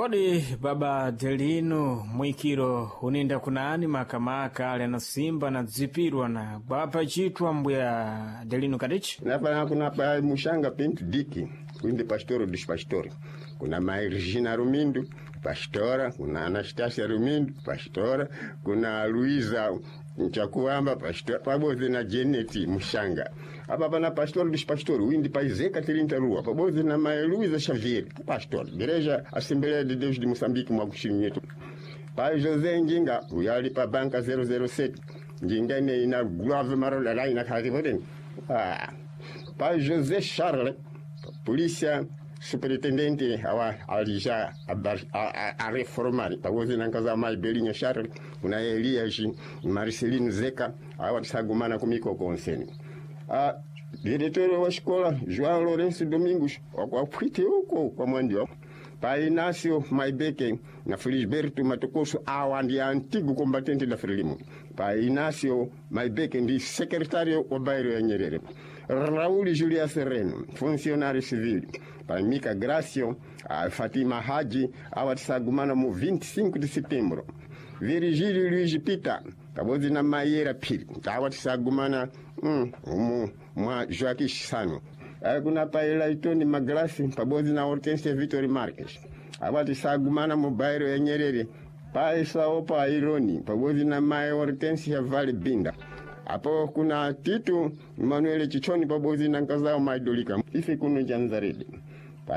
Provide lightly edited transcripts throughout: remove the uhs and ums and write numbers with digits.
Kodi baba Delino mwikiro uninda kunani makamaka ale na simba na dzipirwa na bapa chitwa mbuya Delino kadichi? Napa kuna pa mushanga pinto diki, kuinde pastoro dos pastores. Kuna mai Regina Rumindo, pastora, kuna Anastasia Rumindo, pastora, kuna Luisa Nchakuamba, pastora, pamoja na Janet Mushanga. Hapa pana pastor dos pastores, uinde pa Zeca 30 rua, pamoja na mai Luisa Xavier, pastor, Igreja Assembleia de Deus de Moçambique, Mwakushimieto. Pa José Njinga, uyali pa banka 007, Njinga ne ina Glove Marola la ina kariboten. Pa José Charles, polícia superintendente alija a reformar pamoja na kaza mai Belinha Charles kuna Elias Marcelino Zeca awasagumana kumiko konseni diretor wa escola João Lourenço Domingos wakwite huko kwa mwandio pa Inácio Maibeke na Felisberto Matokoso awandi antigo combatente da Frelimo pa Inácio Maibeke ndi secretário wa bairro ya Nyerere Raul Julia Sereno funcionário civil para Mica Gracio, a Fatima Haji, awatisagumana mu 25 de setembro. Virgílio Luiz Pita, pamoja na Maieira Piri, awatisagumana mwa Joaquim Sano. Kuna pa Elaitoni Magrassi, pamoja na Hortensia Vitor Marques. Awatisagumana mu bairro ya Nyerere, pa Isaopa Ironi, pamoja na Mai Hortensia Vale Binda. Hapo kuna Tito Manuel Chichoni pamoja na Nkazao Maidolika. Ifi kunu Janzaredi. Pa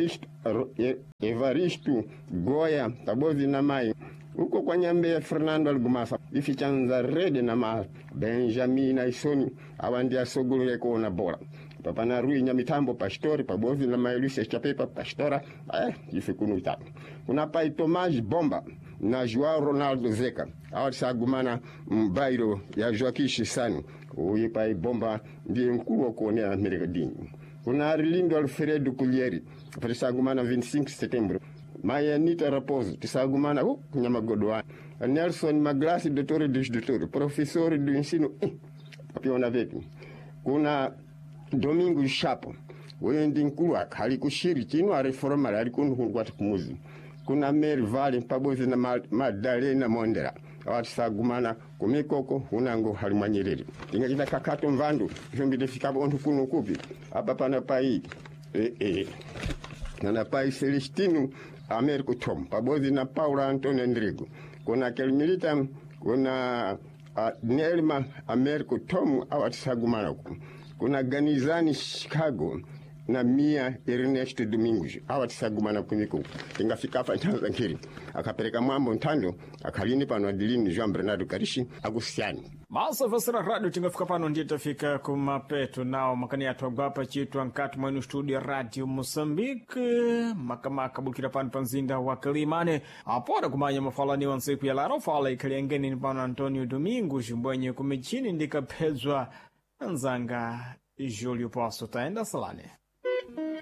Evaristo Goya pamoja na Mai. Huko kwa Nyambe Fernando Algumasa. Ifi Chanzaredi na ma Benjamin Isoni awandia sogulu kuona bora. Papa na Rui Nyamitambo pastori pamoja na Mai Lucia Chapepa pastora. Ifi kunu tatu. Kuna pa Tomás Bomba na João Ronaldo Zeca. Awatisagumana mbairo ya Joaquim Sano. Uye pa Bomba ndiye mkuu wa kuonea Amerika Dini. Kuna Arlindo Alfredo Kulieri, tisagumana 25 setembro. Maya Anita Raposo, tisagumana Nyamagodoa. Nelson Maglasi, dottore dos dottore, professore do ensino apiona vepi. Kuna Domingo Chapo, wendi nkulu halikushiri chino reformar alikunu kwata kumuzi. Kuna Mary Vale pamoja na Madalena Mondera. Awatisagumana kumikoko unango halimanyerere. Ingakita kakato mvandu jombide fikabo ontu kuno kupi. Hapa pana pai na pai Celestino Americo Tom pamoja na Paula Antonio Ndrigo. Kuna Kelmilita kuna Nelma Americo Tom awatisagumana. Kuna Ganizani Chicago na Mia Ernesto Domingos awatisagumana kumiko ingafika hapa Tanzania akapeleka mwambo ntando akalini pano adilini João Bernardo Karishi agusiani Masa vasira radio tingafika pano ndiye tafika kumapetu nao makani atwagwapa chitwa nkati mwenu studio radio Moçambique makamaka bukira pano panzinda wa Kilimane apora kumanya mafalani wa nsiku ya laro fala ikaliengeni ni pano Antonio Domingos mbwenye kumichini ndikapezwa nzanga Julio Posso taenda salane